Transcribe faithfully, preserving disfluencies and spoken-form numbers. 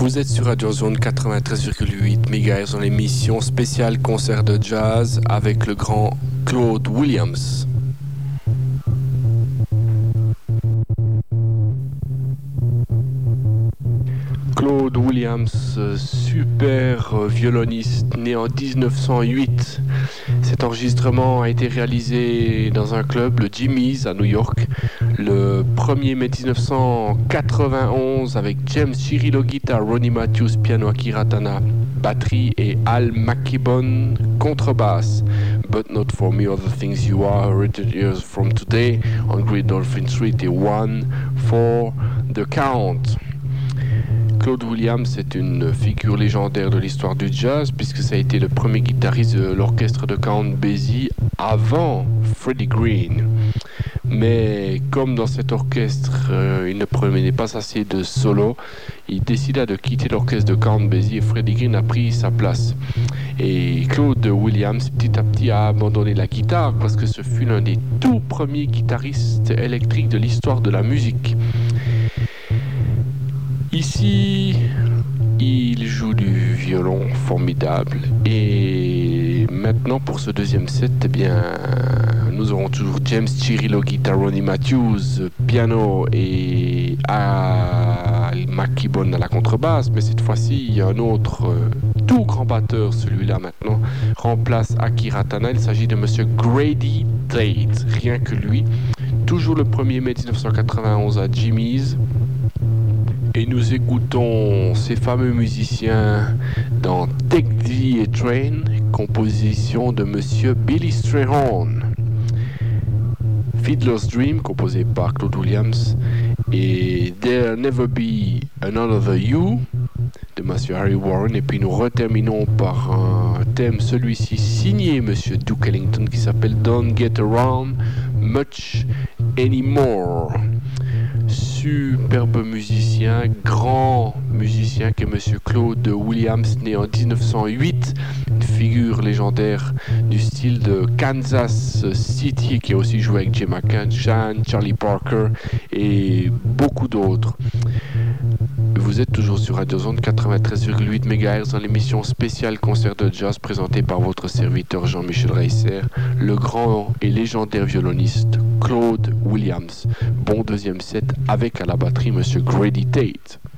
Vous êtes sur Radio Zone quatre-vingt-treize virgule huit mégahertz dans l'émission spéciale concert de jazz avec le grand Claude Williams. Claude Williams, super violoniste, né en dix-neuf cent huit. Cet enregistrement a été réalisé dans un club, le Jimmy's à New York, le premier mai dix-neuf cent quatre-vingt-onze avec James Chirillo guitare, Ronnie Matthews piano, Akira Tana batterie et Al McKibbon contrebasse. But Not For Me, Other Things You Are, Heritage Years From Today on Great Dolphin Street et One for the Count. Claude Williams est une figure légendaire de l'histoire du jazz puisque ça a été le premier guitariste de l'orchestre de Count Basie avant Freddie Green. Mais comme dans cet orchestre, euh, il ne prenait pas assez de solos, il décida de quitter l'orchestre de Count Basie et Freddie Green a pris sa place. Et Claude Williams, petit à petit, a abandonné la guitare parce que ce fut l'un des tout premiers guitaristes électriques de l'histoire de la musique. Ici, il joue du violon formidable. Et maintenant, pour ce deuxième set, eh bien, nous aurons toujours James Chirillo guitare, Ronnie Matthews piano et Al McKibbon à la contrebasse. Mais cette fois-ci, il y a un autre euh, tout grand batteur, celui-là maintenant, remplace Akira Tana. Il s'agit de Monsieur Grady Tate, rien que lui. Toujours le premier mai dix-neuf cent quatre-vingt-onze à Jimmy's. Et nous écoutons ces fameux musiciens dans Take the Train, composition de Monsieur Billy Strayhorn. Fiddler's Dream, composé par Claude Williams, et There'll Never Be Another You, de Monsieur Harry Warren. Et puis nous reterminons par un thème, celui-ci signé Monsieur Duke Ellington, qui s'appelle Don't Get Around Much Anymore. Superbe musicien, grand musicien que Monsieur Claude Williams, né en dix-neuf cent huit, une figure légendaire du style de Kansas City, qui a aussi joué avec Jay McCann, Charlie Parker et beaucoup d'autres. Vous êtes toujours sur Radio Zone quatre-vingt-treize virgule huit mégahertz dans l'émission spéciale concert de jazz présentée par votre serviteur Jean-Michel Reisser, le grand et légendaire violoniste Claude Williams. Bon deuxième set avec à la batterie Monsieur Grady Tate.